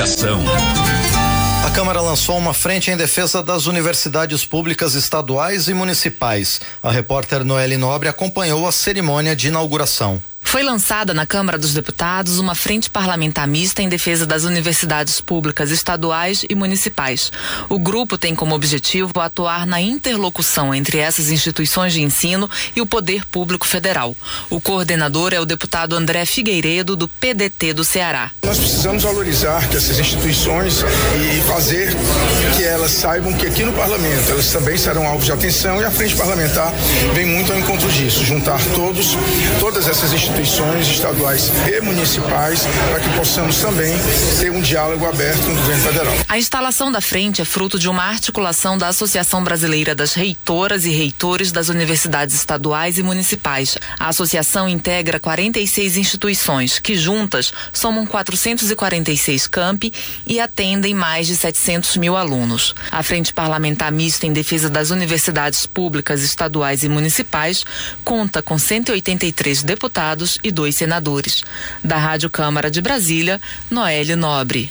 Educação. A Câmara lançou uma frente em defesa das universidades públicas estaduais e municipais. A repórter Noeli Nobre acompanhou a cerimônia de inauguração. Foi lançada na Câmara dos Deputados uma frente parlamentar mista em defesa das universidades públicas estaduais e municipais. O grupo tem como objetivo atuar na interlocução entre essas instituições de ensino e o poder público federal. O coordenador é o deputado André Figueiredo, do PDT do Ceará. Nós precisamos valorizar que essas instituições e fazer que elas saibam que aqui no parlamento elas também serão alvo de atenção, e a frente parlamentar vem muito ao encontro disso, juntar todas essas instituições estaduais e municipais para que possamos também ter um diálogo aberto com o governo federal. A instalação da frente é fruto de uma articulação da Associação Brasileira das Reitoras e Reitores das Universidades Estaduais e Municipais. A associação integra 46 instituições que juntas somam 446 campi e atendem mais de 700 mil alunos. A Frente Parlamentar Mista em Defesa das Universidades Públicas Estaduais e Municipais conta com 183 deputados e 2 senadores. Da Rádio Câmara de Brasília, Noeli Nobre.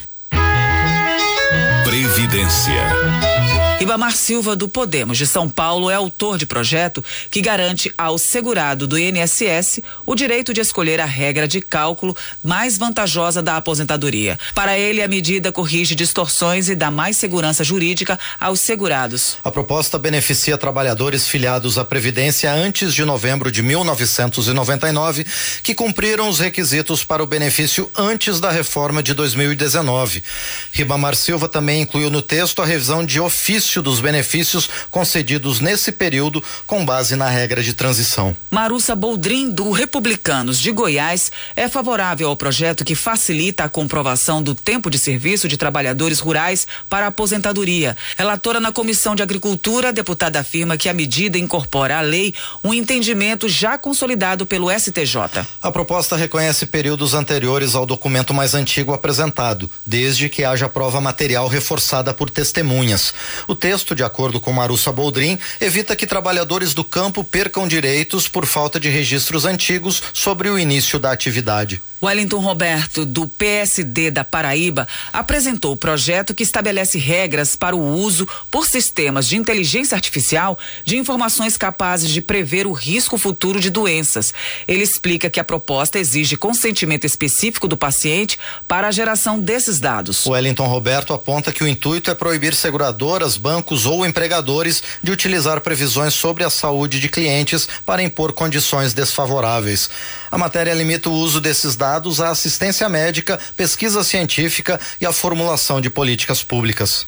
Previdência. Ribamar Silva, do Podemos de São Paulo, é autor de projeto que garante ao segurado do INSS o direito de escolher a regra de cálculo mais vantajosa da aposentadoria. Para ele, a medida corrige distorções e dá mais segurança jurídica aos segurados. A proposta beneficia trabalhadores filiados à Previdência antes de novembro de 1999, que cumpriram os requisitos para o benefício antes da reforma de 2019. Ribamar Silva também incluiu no texto a revisão de ofício dos benefícios concedidos nesse período com base na regra de transição. Marussa Boldrin, do Republicanos de Goiás, é favorável ao projeto que facilita a comprovação do tempo de serviço de trabalhadores rurais para a aposentadoria. Relatora na Comissão de Agricultura, a deputada afirma que a medida incorpora à lei um entendimento já consolidado pelo STJ. A proposta reconhece períodos anteriores ao documento mais antigo apresentado, desde que haja prova material reforçada por testemunhas. O texto, de acordo com Marussa Boldrin, evita que trabalhadores do campo percam direitos por falta de registros antigos sobre o início da atividade. Wellington Roberto, do PSD da Paraíba, apresentou o projeto que estabelece regras para o uso por sistemas de inteligência artificial de informações capazes de prever o risco futuro de doenças. Ele explica que a proposta exige consentimento específico do paciente para a geração desses dados. Wellington Roberto aponta que o intuito é proibir seguradoras, bancos ou empregadores de utilizar previsões sobre a saúde de clientes para impor condições desfavoráveis. A matéria limita o uso desses dados à assistência médica, pesquisa científica e à formulação de políticas públicas.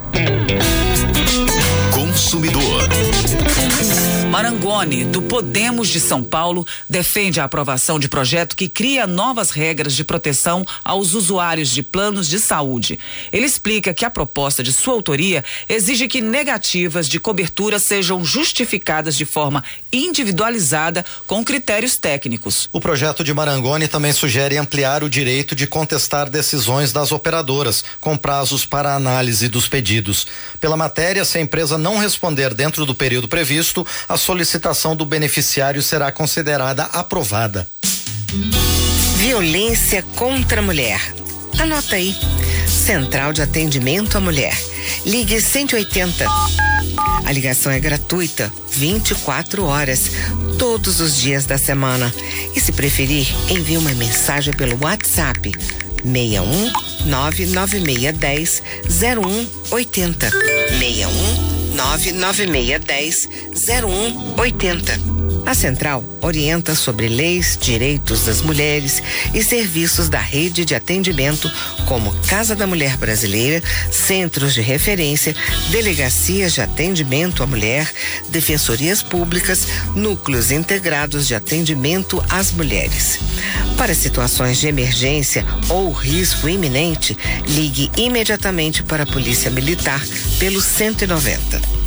Consumidor. Marangoni, do Podemos de São Paulo, defende a aprovação de projeto que cria novas regras de proteção aos usuários de planos de saúde. Ele explica que a proposta de sua autoria exige que negativas de cobertura sejam justificadas de forma individualizada com critérios técnicos. O projeto de Marangoni também sugere ampliar o direito de contestar decisões das operadoras, com prazos para análise dos pedidos. Pela matéria, se a empresa não responder dentro do período previsto, a solicitação do beneficiário será considerada aprovada. Violência contra a mulher. Anota aí. Central de Atendimento à Mulher. Ligue 180. A ligação é gratuita, 24 horas, todos os dias da semana. E se preferir, envie uma mensagem pelo WhatsApp 61 99610 0180. 61 99610 0180. A Central orienta sobre leis, direitos das mulheres e serviços da rede de atendimento como Casa da Mulher Brasileira, centros de referência, delegacias de atendimento à mulher, defensorias públicas, núcleos integrados de atendimento às mulheres. Para situações de emergência ou risco iminente, ligue imediatamente para a Polícia Militar pelo 190.